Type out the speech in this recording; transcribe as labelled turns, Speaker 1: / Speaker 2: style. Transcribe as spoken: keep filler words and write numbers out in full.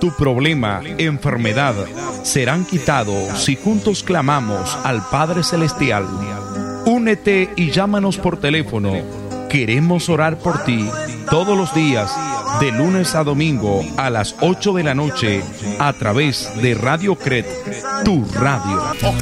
Speaker 1: Tu problema, enfermedad, serán quitados si juntos clamamos al Padre Celestial. Únete y llámanos por teléfono. Queremos orar por ti todos los días, de lunes a domingo a las ocho de la noche, a través de Radio Cret, tu radio.